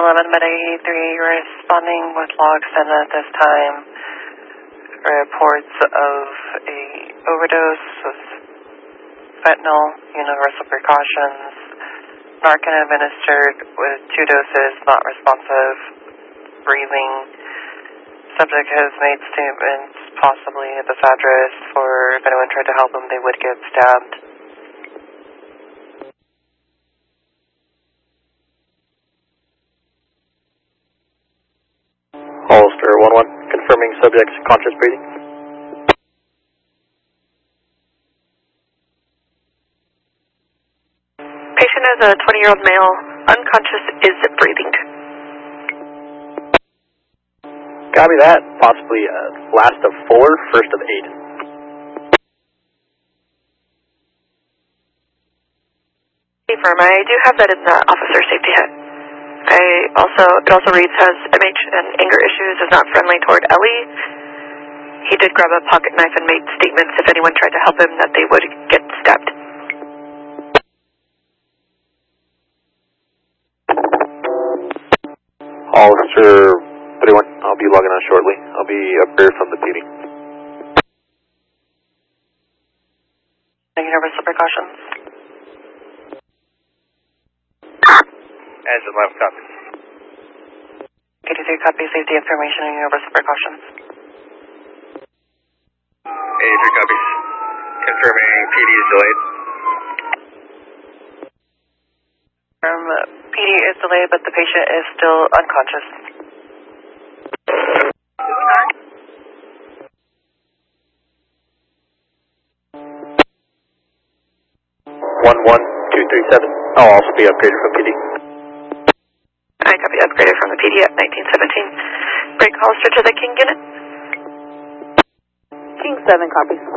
11 Med 83 responding with logs and at this time reports of a overdose with fentanyl, universal precautions, Narcan administered with 2 doses, not responsive, breathing. Subject has made statements possibly at this address for if anyone tried to help them, they would get stabbed. Hollister 1-1, confirming subject's conscious breathing. Patient is a 20-year-old male, unconscious, is breathing. Copy that, possibly last of 4, first of 8. Confirm, I do have that in the officer safety hut. It also reads, has MH and anger issues, is not friendly toward Ellie. He did grab a pocket knife and made statements if anyone tried to help him that they would get stabbed. Hollister 31, I'll be logging on shortly. I'll be up here from the PD. Universal precautions. As of left copy. 83 copy, safety information and universal precautions. 83 copies. Confirming PD is delayed. PD is delayed, but the patient is still unconscious. One 237. I'll also be upgraded from PD. I copy, upgraded from the PD at 1917. Break Hollister to the King unit. King 7 copies.